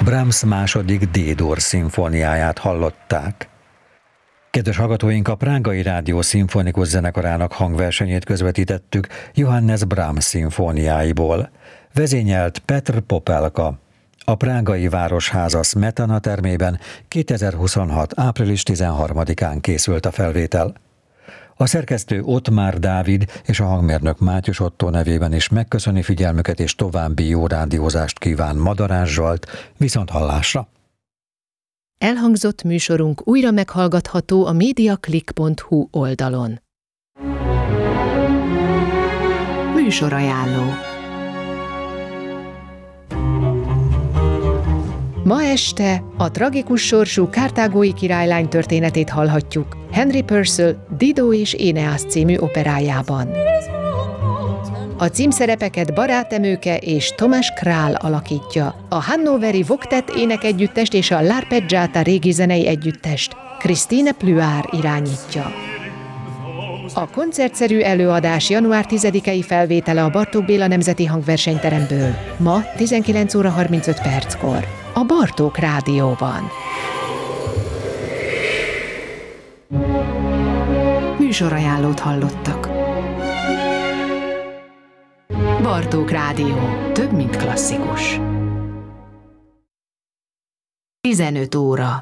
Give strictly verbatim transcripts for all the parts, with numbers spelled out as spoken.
Brahms második D-dur szimfóniáját hallották. Kedves hallgatóink, a Prágai Rádió Szimfonikus Zenekarának hangversenyét közvetítettük Johannes Brahms szimfóniáiból. Vezényelt Petr Popelka. A Prágai Városháza Smetana termében kétezer-huszonhat. április tizenharmadikán készült a felvétel. A szerkesztő Ottmár Dávid és a hangmérnök Mátyus Ottó nevében is megköszöni figyelmüket és további jó rádiózást kíván Madarás Zsolt, viszonthallásra. Elhangzott műsorunk újra meghallgatható a mediaclick pont hu oldalon. Műsorajánló. Ma este a tragikus sorsú karthágói királylány történetét hallhatjuk Henry Purcell Dido és Éneász című operájában. A címszerepeket Barátemőke és Tomás Král alakítja, a hannoveri Voktet énekegyüttest és a L'Arpeggiata régi zenei együttest Christine Pluár irányítja. A koncertszerű előadás január tizedikei felvétele a Bartók Béla Nemzeti Hangversenyteremből, ma tizenkilenc óra harmincöt perckor, a Bartók Rádióban. Műsorajánlót hallottak. Bartók Rádió. Több, mint klasszikus. tizenöt óra.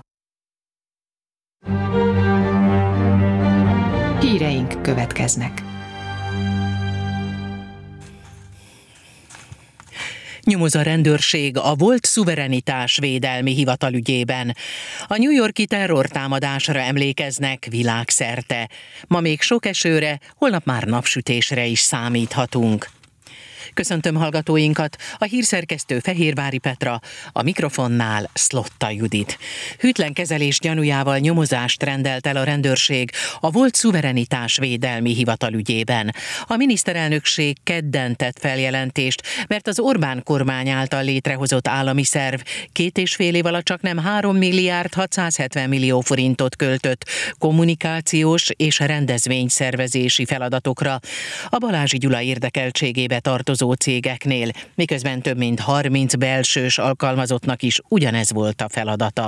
Híreink következnek. Nyomoz a rendőrség a volt szuverenitás védelmi hivatal ügyében. A New York-i terrortámadásra emlékeznek világszerte. Ma még sok esőre, holnap már napsütésre is számíthatunk. Köszöntöm hallgatóinkat, a hírszerkesztő Fehérvári Petra, a mikrofonnál Szlotta Judit. Hűtlen kezelés gyanújával nyomozást rendelt el a rendőrség a volt szuverenitás védelmi hivatal ügyében. A miniszterelnökség kedden tett feljelentést, mert az Orbán kormány által létrehozott állami szerv két és fél év alatt csak nem három milliárd hatszázhetven millió forintot költött kommunikációs és rendezvényszervezési feladatokra a Balázsi Gyula érdekeltségébe tartozó cégeknél, miközben több mint harminc belsős alkalmazottnak is ugyanez volt a feladata.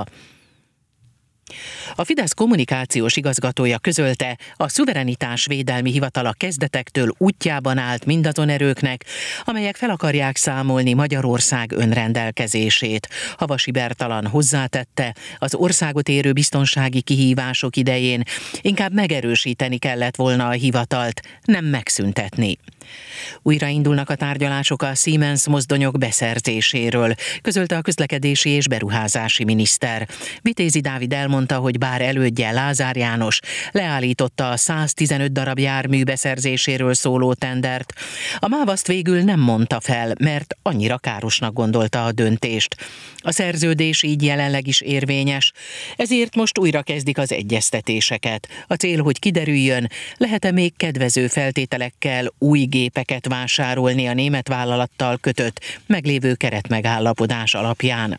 A Fidesz kommunikációs igazgatója közölte, a szuverenitás védelmi hivatal a kezdetektől útjában állt mindazon erőknek, amelyek fel akarják számolni Magyarország önrendelkezését. Havasi Bertalan hozzátette, az országot érő biztonsági kihívások idején inkább megerősíteni kellett volna a hivatalt, nem megszüntetni. Újraindulnak a tárgyalások a Siemens mozdonyok beszerzéséről, közölte a közlekedési és beruházási miniszter. Vitézi Dávid elmondta, hogy bár elődje Lázár János leállította a száztizenöt darab jármű beszerzéséről szóló tendert, a MÁV azt végül nem mondta fel, mert annyira károsnak gondolta a döntést. A szerződés így jelenleg is érvényes, ezért most újra kezdik az egyeztetéseket. A cél, hogy kiderüljön, lehet-e még kedvező feltételekkel új gépeket vásárolni a német vállalattal kötött meglévő keretmegállapodás alapján.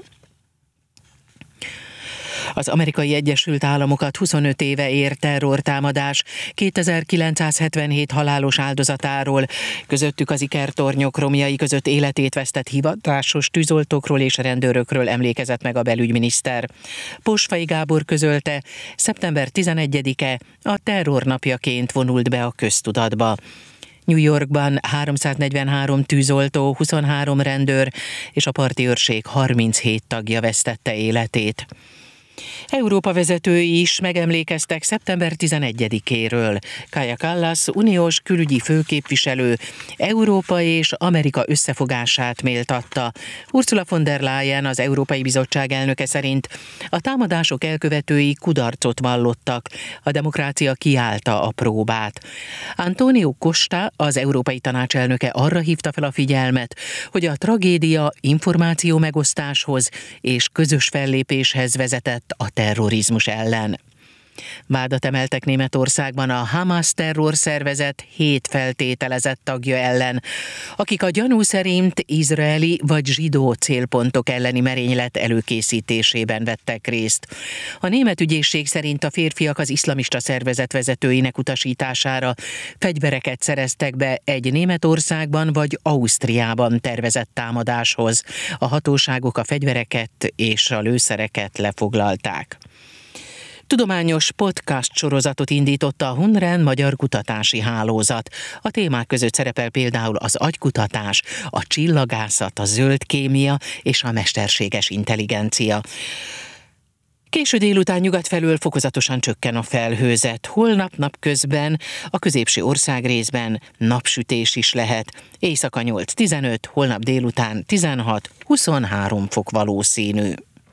Az Amerikai Egyesült Államokat huszonöt éve ér terrortámadás kétezer-kilencszázhetvenhét halálos áldozatáról, közöttük az ikertornyok romjai között életét vesztett hivatásos tűzoltókról és rendőrökről emlékezett meg a belügyminiszter. Posfai Gábor közölte, szeptember tizenegyedike a terrornapjaként vonult be a köztudatba. New Yorkban háromszáznegyvenhárom tűzoltó, huszonhárom rendőr és a parti őrség harminchét tagja vesztette életét. Európa vezetői is megemlékeztek szeptember tizenegyedikéről. Kaja Kallas, uniós külügyi főképviselő Európa és Amerika összefogását méltatta. Ursula von der Leyen, az Európai Bizottság elnöke szerint a támadások elkövetői kudarcot vallottak, a demokrácia kiállta a próbát. Antonio Costa, az Európai Tanács elnöke arra hívta fel a figyelmet, hogy a tragédia információ megosztáshoz és közös fellépéshez vezetett a terrorizmus ellen. Vádat emeltek Németországban a Hamas terrorszervezet hét feltételezett tagja ellen, akik a gyanú szerint izraeli vagy zsidó célpontok elleni merénylet előkészítésében vettek részt. A német ügyészség szerint a férfiak az iszlamista szervezet vezetőinek utasítására fegyvereket szereztek be egy Németországban vagy Ausztriában tervezett támadáshoz. A hatóságok a fegyvereket és a lőszereket lefoglalták. Tudományos podcast sorozatot indította a Hunren Magyar Kutatási Hálózat. A témák között szerepel például az agykutatás, a csillagászat, a zöld kémia és a mesterséges intelligencia. Késő délután nyugat felől fokozatosan csökken a felhőzet. Holnap napközben a középső országrészben napsütés is lehet. Éjszaka nyolc-tizenöt, holnap délután tizenhat-huszonhárom fok valószínű.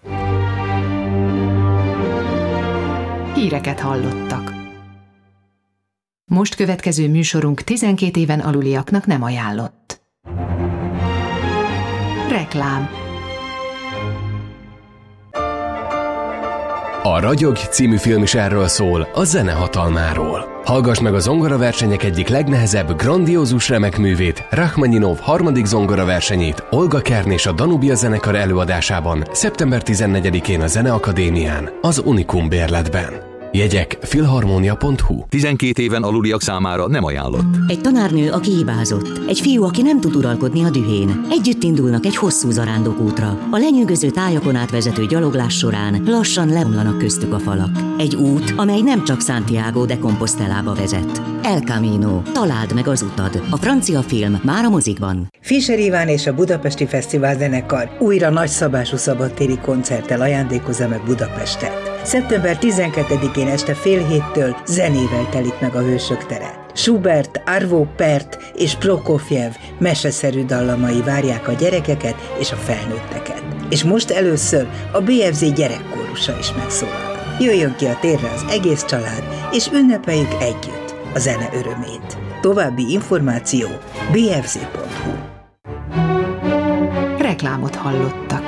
Híreket hallottak. Most következő műsorunk tizenkét éven aluliaknak nem ajánlott. Reklám. A Ragyog című film is erről szól, a zene hatalmáról. Hallgass meg a zongoraversenyek egyik legnehezebb, grandiózus remek művét, Rachmaninov harmadik zongoraversenyét Olga Kern és a Danubia zenekar előadásában szeptember tizennegyedikén a Zeneakadémián, az Unikum bérletben. Jegyek filharmonia pont hu. tizenkét éven aluliak számára nem ajánlott. Egy tanárnő, aki hibázott. Egy fiú, aki nem tud uralkodni a dühén. Együtt indulnak egy hosszú zarándokútra. A lenyűgöző tájakon átvezető gyaloglás során lassan leomlanak köztük a falak. Egy út, amely nem csak Santiago de Compostelába vezet. El Camino. Találd meg az utad. A francia film már a mozikban. Fischer Iván és a Budapesti Fesztivál zenekar újra nagyszabású szabadtéri koncerttel ajándékozza meg Budapestet. szeptember tizenkettedikén este fél héttől zenével telik meg a Hősök tere. Schubert, Arvo Pärt és Prokofjev meseszerű dallamai várják a gyerekeket és a felnőtteket. És most először a bé ef zé gyerekkórusa is megszólal. Jöjjön ki a térre az egész család, és ünnepeljük együtt a zene örömét. További információ bé ef zé pont hu. Reklámot hallottak.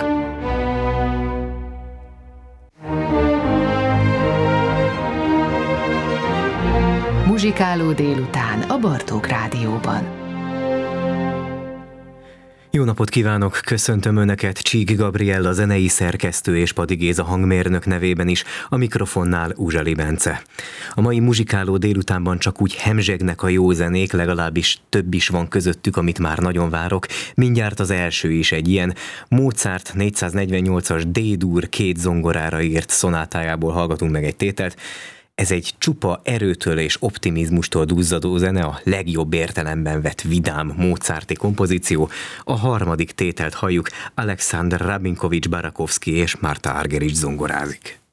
Muzsikáló délután a Bartók Rádióban. Jó napot kívánok, köszöntöm Önöket, Csík Gabriella zenei szerkesztő és Padi Géza hangmérnök nevében is, a mikrofonnál Uzsali Bence. A mai muzsikáló délutánban csak úgy hemzsegnek a jó zenék, legalábbis több is van közöttük, amit már nagyon várok. Mindjárt az első is egy ilyen. Mozart négyszáznegyvennyolcas D-dur két zongorára írt szonátájából hallgatunk meg egy tételt. Ez egy csupa erőtől és optimizmustól duzzadó zene, a legjobb értelemben vett vidám mozarti kompozíció. A harmadik tételt halljuk, Alexander Rabinkovics Barakovszky és Marta Argerich zongorázik.